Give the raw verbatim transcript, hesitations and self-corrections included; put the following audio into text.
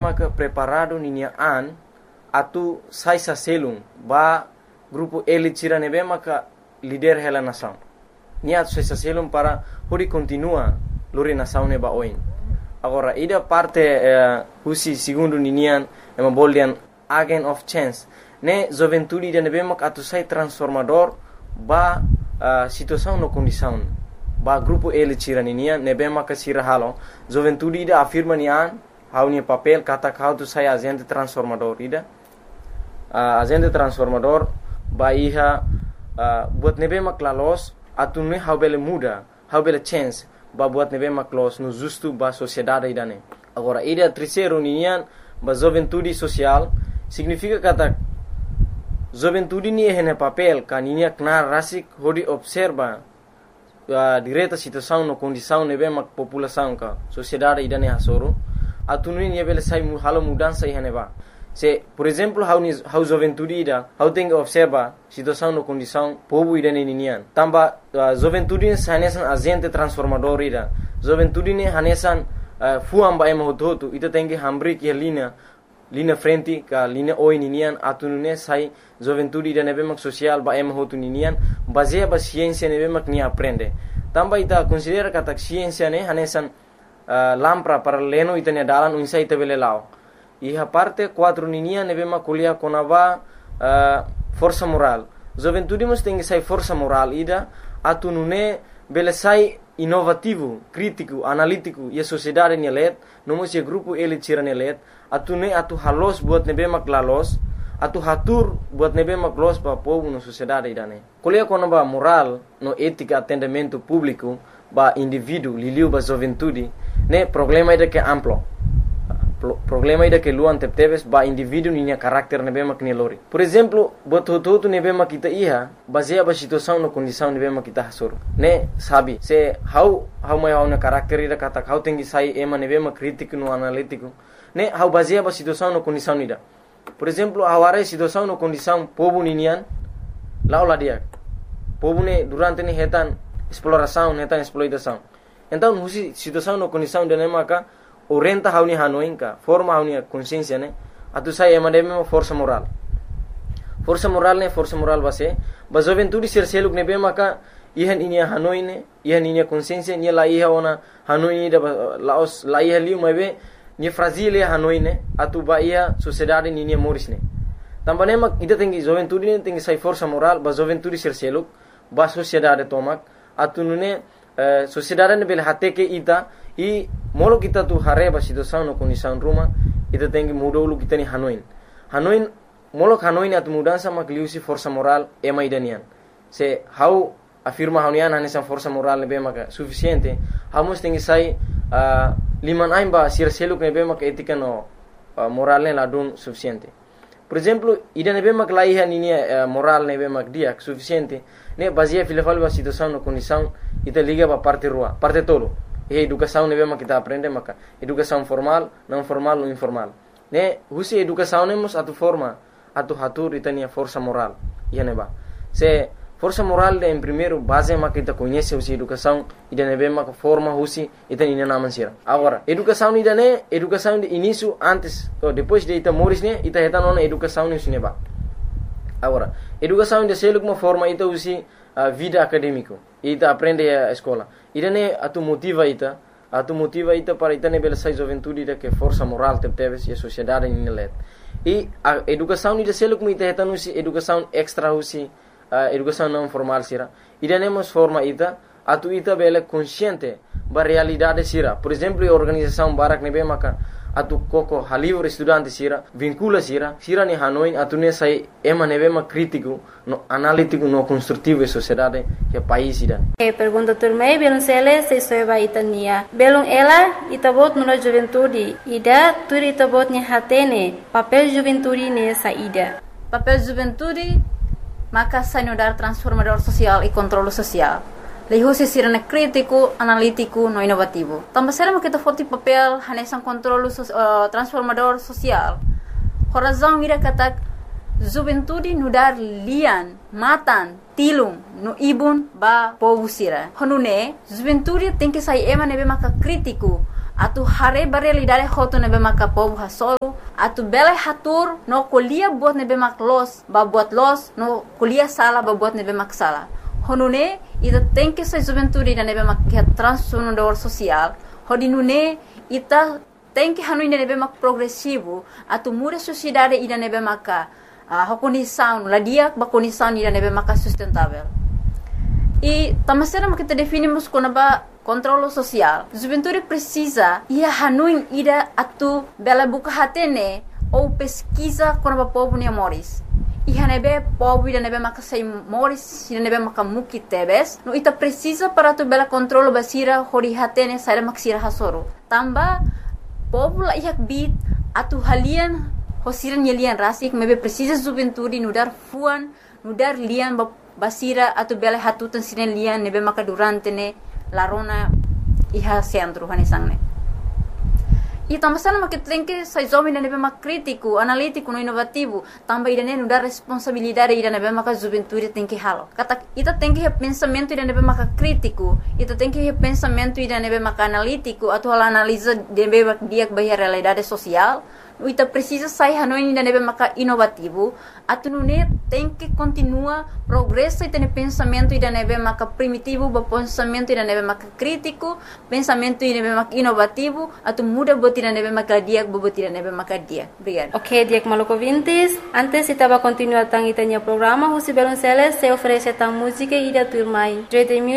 maka preparado ninia an atu sai sa selung ba grupo elite sira nebe maka líder hela nação. Nia atu sai sa selung para hori continua lori nação neba oin. Agora ida parte eh, husi segundo ninian ema boldian agent of chance. Ne juventude ida nebe maka atu sai transformador ba uh, situação no condição. Ba grupo elite sira ninia nebe maka sira halo. Juventude ida afirma nian hau nia papel kata kau tu sai agente transformador ida. Uh, agente transformador ba iha uh, buat nebe mak lalos atu ne hau bele muda, hau bele chance ba buat nebe mak los no justo ba sociedade ida ne. Agora ida terceiro nian ba juventude social significa kata juventude ni hene papel kaninia knar rasik hodi observa uh, direta situação no condição nebe mak população ka sociedade ida ne hasoro atu ni ne bele sai mu halo mudança ihane ba. Se, por exemplo, how ni how juventude ida, how tem observa situação no condição povo ida ne ninian. Tamba uh, juventude hanesan agente transformador ida. Juventude ne hanesan uh, fuam ba ema hototo ita tem que hambri que linha linha frente ka linha oi ninian atune sai juventude ida nebe mak social ba ema hotu ninian baseia ba ciência nebe mak ni aprende. Tamba ita considera kata ciência ne hanesan uh, lampra para leno ita ne dalan unsa ita bele lao. Iha parte quatro ninia nebe ma kuliah konava uh, força moral. Juventude mus tem que sai força moral ida atu nune bele sai inovativo, crítico, analítico e a sociedade nelet, nomos e grupo elite sira nelet, atu ne atu halos buat nebe mak lalos, atu hatur buat nebe mak los pa povo no sociedade ida ne. Kuliah konava moral no ética atendimento público ba indivíduo liliu ba juventude ne problema ida que amplo. Problema ida que luan teptebes ba indivíduo ninya karakter nebe mak ni lori. Por exemplo, buat hoto nebe mak kita iha baseia ba situação no condição nebe mak kita hasur. Ne sabi se how how mai how na karakter ida kata how tengi sai ema nebe mak crítico no analítico. Ne how baseia ba situação no condição ida. Por exemplo, aware situação no condição povo ninian laula dia. Povo ne durante ni hetan exploração, hetan exploitação. Então, husi situação no condição de nemaka orienta hauni hanoinka forma hauni consciência ne atu sai ema deme força moral força moral ne força moral base ba juventude ser seluk ne be maka ihan inia hanoine ihan inia consciência ni la iha ona hanoine da laos la iha liu mabe ni fragile hanoine atu ba ia sociedade ni ni moris ne tambane mak ida tengi juventude ne tengi sai força moral ba juventude ser seluk ba sociedade tomak atu nune uh, sociedade ne bel hateke ita i molo kita tu hareba situação no condição ruma ita tengi mudolu kita ni hanoin hanoin molo hanoin atu mudança makliusi força moral ema idanian se how afirma haunian hanesan força moral nebe maka suficiente hamos tengi sai uh, liman aimba sir seluk nebe maka etika no uh, moral ne ladun suficiente. Por exemplo, ida nebe mak laiha ni uh, moral nebe mak dia suficiente ne baseia filafal ba situação no condição ita liga ba parte rua parte tolo. E educação nebe mak kita aprende maka educação formal, não formal ou informal. Ne husi educação nemos atu forma atu hatur itania força moral. Ia neba. Se força moral de em primeiro base mak kita conhece husi educação ida nebe mak forma husi itani ina naman sira. Agora, educação ida ne educação de início antes ou depois de ita moris ne ita heta nona educação ne neba. Agora, educação de seluk uma forma ita husi uh, vida acadêmico. Ita aprende a escola. Ida ne atu motiva ita, atu motiva ita para ita ne bela sai juventude ida que força moral tepteves e a sociedade ni let. E a educação ida seluk ita heta nusi educação extra husi uh, educação não formal sira. Ida nemos forma ita atu ita bela consciente ba realidade sira. Por exemplo, a organização barak nebe maka atu koko halivre estudante sira vincula sira sira ni hanoin atu ne sai ema nebe ma crítico no analítico no construtivo e sociedade que país sira. E pergunta turmei belum sele se soeba itania belum ela itabot no juventude ida turi itabot ni hatene papel juventude ne saída papel juventude maka sanudar transformador social e controle social. Lehusi sirene crítico, analítico, no inovativo. Também será que tu foto papel hanesan controle so, uh, transformador social. Horazão ira kata juventude nudar lian, matan, tilung, no ibun ba povo sira. Honune juventude tem que sair ema nebe maka crítico, atu hare bare lidare hoto nebe maka povo hasoro, atu bele hatur no kuliah buat nebe mak los, ba buat los, no kuliah sala ba buat nebe mak sala. Honune, ita tem que ser juventude da nebe mak transformador social, hodinune, ita tem que hanu nebe mak progressivo, atu muda sociedade ida nebe maka, uh, condição, la dia ba condição ida nebe maka sustentável. E tamasera mak kita definimos como ba controle social. Juventude precisa ia hanuin ida atu bela buka hatene ou pesquisa com o povo ne moris. E hanebe povo ida nebe maka sai moris, ida nebe maka muki tebes. No ita precisa para tu bela controle basira hori hatene sai maksira hasoro. Tamba povo la ihak bit atu halian hosiran yelian rasik mebe precisa juventude nudar fuan, nudar lian basira atu bela hatutan siren lian nebe maka durante ne larona iha centro hanesangne. E tamasana mak tem que sai jovem nebe mak crítico, analítico, no inovativo, também ida nenu dar responsabilidade ida nebe mak juventude tem que halo. Kata ita tem que pensamento ida nebe mak crítico, ita tem que pensamento ida nebe mak analítico, atau analisa nebe mak dia bahia realidade social. Ita precisa sair hanoi ida nebe mak inovativo, atu nune tem que continua progresso ida nebe pensamento ida nebe mak primitivo, ba pensamento ida nebe mak crítico, pensamento ida nebe mak inovativo, atu muda bot ida nebe mak dia, bot ida nebe mak dia. Obrigada. Ok, Diak Maluco Vintes. Antes estava continuando tang itanya programa, José Belonceles se oferece tang música ida turmai.